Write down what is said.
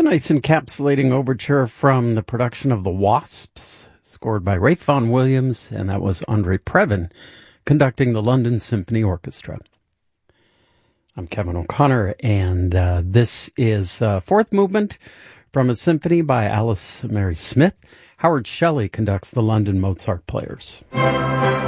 nice encapsulating overture from the production of The Wasps, scored by Ralph Vaughan Williams, and that was Andre Previn conducting the London Symphony Orchestra. I'm Kevin O'Connor, and this is fourth movement from a symphony by Alice Mary Smith. Howard Shelley conducts the London Mozart Players.